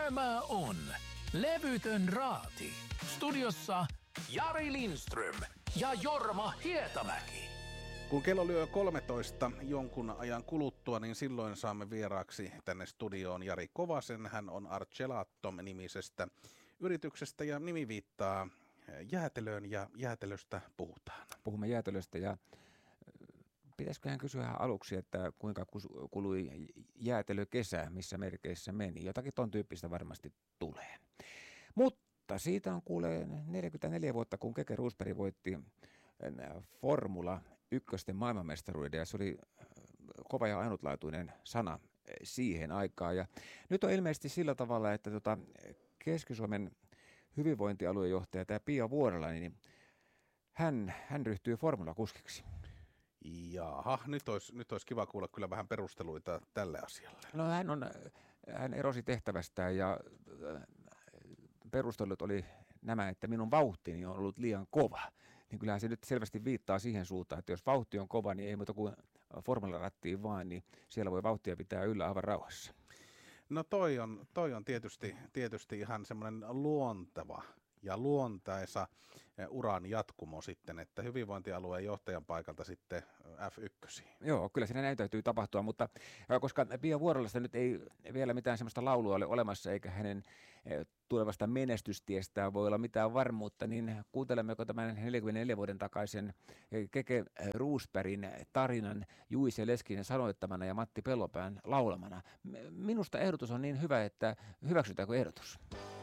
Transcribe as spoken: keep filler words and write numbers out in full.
Tämä on Levytön raati. Studiossa Jari Lindström ja Jorma Hietamäki. Kun kello lyö kolmetoista jonkun ajan kuluttua, niin silloin saamme vieraaksi tänne studioon Jari Kovasen. Hän on Argelato-nimisestä yrityksestä ja nimi viittaa jäätelöön ja jäätelöstä puhutaan. Puhumme jäätelöstä ja pitäisiköhän kysyä aluksi, että kuinka kului jäätelökesä, missä merkeissä meni. Jotakin ton tyyppistä varmasti tulee. Mutta siitä on kuulee neljäkymmentäneljä vuotta, kun Keke Rosberg voitti Formula ykkösten maailmanmestaruuden ja se oli kova ja ainutlaatuinen sana siihen aikaan. Ja nyt on ilmeisesti sillä tavalla, että tota Keski-Suomen hyvinvointialuejohtaja, tämä Pia Vuorela, niin hän, hän ryhtyy formulakuskiksi. Jaha, nyt olisi, nyt olisi kiva kuulla kyllä vähän perusteluita tälle asialle. No hän, on, hän erosi tehtävästään ja perustelut oli nämä, että minun vauhtini on ollut liian kova. Niin kyllähän se nyt selvästi viittaa siihen suuntaan, että jos vauhti on kova, niin ei muuta kuin formularattiin vaan, niin siellä voi vauhtia pitää yllä aivan rauhassa. No toi on, toi on tietysti, tietysti ihan semmoinen luonteva ja luontaisa uran jatkumo sitten, että hyvinvointialueen johtajan paikalta sitten F yksi. Joo, kyllä siinä näin täytyy tapahtua, mutta koska Pia Vuorelasta nyt ei vielä mitään semmoista laulua ole olemassa, eikä hänen tulevasta menestystiestään voi olla mitään varmuutta, niin kuuntelemmeko tämän neljäkymmentäneljä vuoden takaisen Keke Rosbergin tarinan Juise Leskinen sanoittamana ja Matti Pellopään laulamana. Minusta ehdotus on niin hyvä, että hyväksytäänkö ehdotus?